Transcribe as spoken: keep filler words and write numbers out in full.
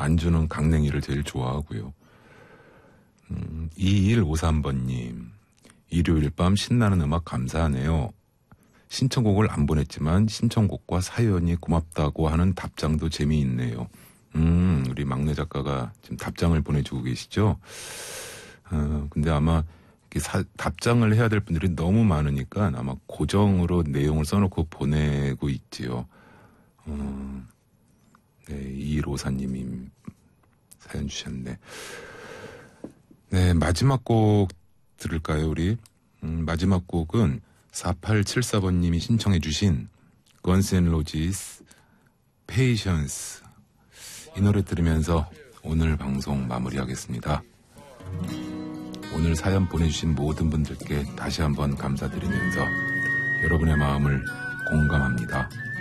안주는 강냉이를 제일 좋아하고요. 음, 이일오삼 번님, 일요일 밤 신나는 음악 감사하네요. 신청곡을 안 보냈지만 신청곡과 사연이 고맙다고 하는 답장도 재미있네요. 음, 우리 막내 작가가 지금 답장을 보내주고 계시죠? 어, 근데 아마 사, 답장을 해야 될 분들이 너무 많으니까 아마 고정으로 내용을 써놓고 보내고 있지요. 어, 네, 이일오사님이 사연 주셨네. 네, 마지막 곡 들을까요, 우리? 음, 마지막 곡은 사팔칠사 번님이 신청해 주신 Guns N' Roses Patience. 이 노래 들으면서 오늘 방송 마무리하겠습니다. 오늘 사연 보내주신 모든 분들께 다시 한번 감사드리면서 여러분의 마음을 공감합니다.